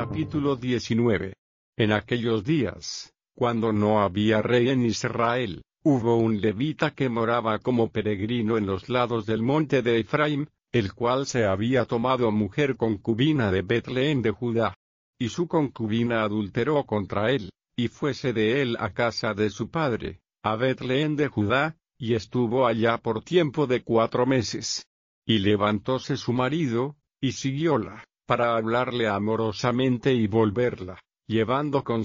Capítulo 19. En aquellos días, cuando no había rey en Israel, hubo un levita que moraba como peregrino en los lados del monte de Efraim, el cual se había tomado mujer concubina de Betlehem de Judá. Y su concubina adulteró contra él, y fuese de él a casa de su padre, a Betlehem de Judá, y estuvo allá por tiempo de 4 meses. Y levantóse su marido, y siguióla, para hablarle amorosamente y volverla, llevando con